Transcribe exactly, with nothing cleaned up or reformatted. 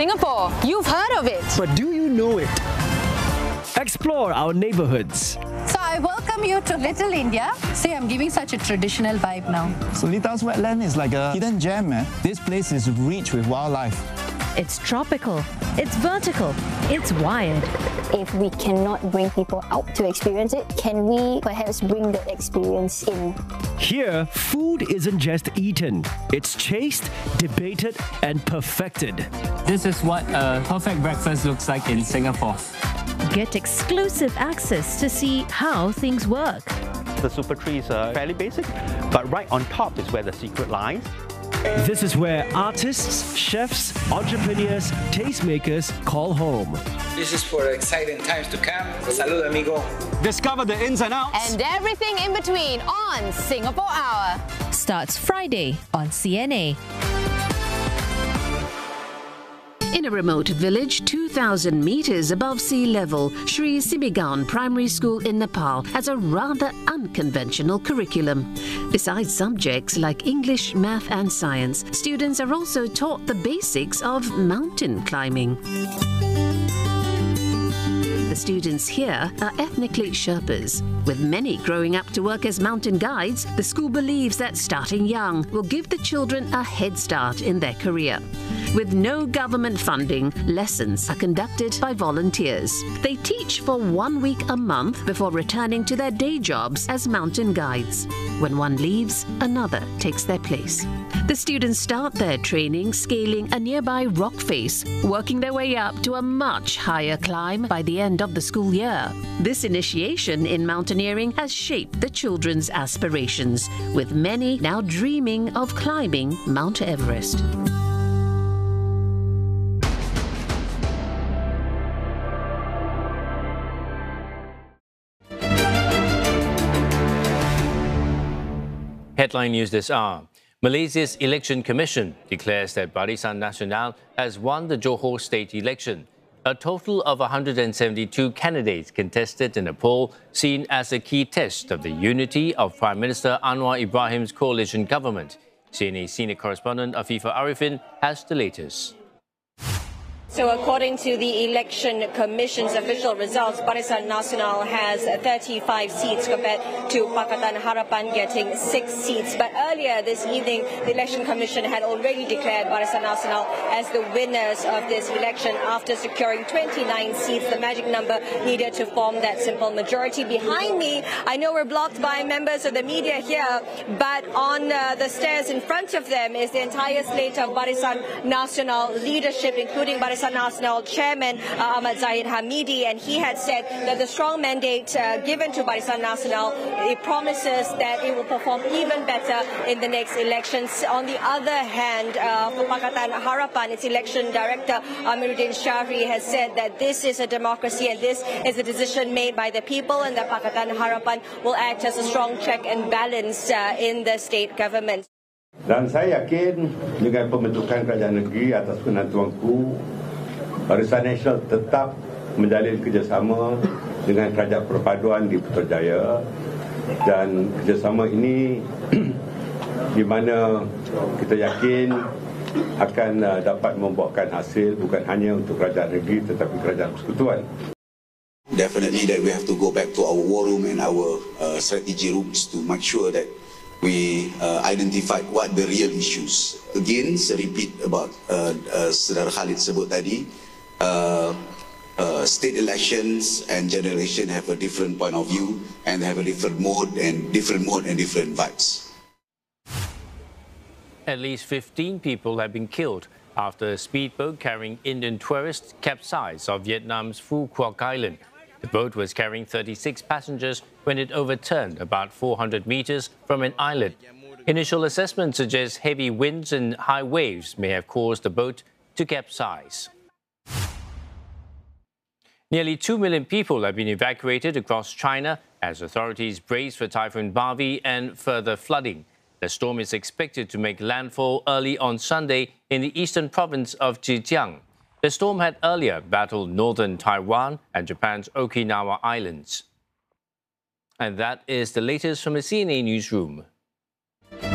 Singapore. You've heard of it. But do you know it? Explore our neighborhoods. So I welcome you to Little India. See, I'm giving such a traditional vibe now. Solitas Wetland is like a hidden gem, man. This place is rich with wildlife. It's tropical, it's vertical, it's wired. If we cannot bring people out to experience it, can we perhaps bring the experience in? Here, food isn't just eaten. It's chased, debated, and perfected. This is what a perfect breakfast looks like in Singapore. Get exclusive access to see how things work. The super trees are fairly basic, but right on top is where the secret lies. This is where artists, chefs, entrepreneurs, tastemakers call home. This is for exciting times to come. Salud, amigo. Discover the ins and outs. And everything in between on Singapore Hour. Starts Friday on C N A. In a remote village two thousand metres above sea level, Sri Simigaon Primary School in Nepal has a rather unconventional curriculum. Besides subjects like English, math and science, students are also taught the basics of mountain climbing. The students here are ethnically Sherpas. With many growing up to work as mountain guides, the school believes that starting young will give the children a head start in their career. With no government funding, lessons are conducted by volunteers. They teach for one week a month before returning to their day jobs as mountain guides. When one leaves, another takes their place. The students start their training scaling a nearby rock face, working their way up to a much higher climb by the end of the school year. This initiation in mountaineering has shaped the children's aspirations, with many now dreaming of climbing Mount Everest. Headline news this hour. Malaysia's Election Commission declares that Barisan Nasional has won the Johor state election. A total of one hundred seventy-two candidates contested in a poll seen as a key test of the unity of Prime Minister Anwar Ibrahim's coalition government. C N A senior correspondent Afifa Arifin has the latest. So according to the Election Commission's official results, Barisan Nasional has thirty-five seats compared to Pakatan Harapan getting six seats. But earlier this evening, the Election Commission had already declared Barisan Nasional as the winners of this election after securing twenty-nine seats, the magic number needed to form that simple majority. Behind me, I know we're blocked by members of the media here, but on uh, the stairs in front of them is the entire slate of Barisan Nasional leadership, including Barisan Nasional Chairman uh, Ahmad Zahid Hamidi, and he had said that the strong mandate uh, given to Barisan Nasional, it promises that it will perform even better in the next elections. On the other hand, uh, for Pakatan Harapan, its election director Amiruddin Shahri has said that this is a democracy and this is a decision made by the people, and that Pakatan Harapan will act as a strong check and balance uh, in the state government. Dan saya yakin dengan pembentukan kerajaan negeri atas penentuanku, Barisan Nasional tetap menjalin kerjasama dengan Kerajaan Perpaduan di Putrajaya, dan kerjasama ini di mana kita yakin akan uh, dapat membuahkan hasil bukan hanya untuk kerajaan negeri tetapi kerajaan persekutuan. Definitely that we have to go back to our war room and our uh, strategy rooms to make sure that we uh, identified what the real issues. Again, saya repeat about uh, uh, Saudara Khalid sebut tadi, uh, uh, state elections and general election have a different point of view and have a different mode and different mode and different vibes. At least fifteen people have been killed after a speedboat carrying Indian tourists capsized off Vietnam's Phu Quoc Island. The boat was carrying thirty-six passengers when it overturned about four hundred meters from an island. Initial assessment suggests heavy winds and high waves may have caused the boat to capsize. Nearly two million people have been evacuated across China as authorities brace for Typhoon Bavi and further flooding. The storm is expected to make landfall early on Sunday in the eastern province of Zhejiang. The storm had earlier battled northern Taiwan and Japan's Okinawa Islands. And that is the latest from the C N A newsroom.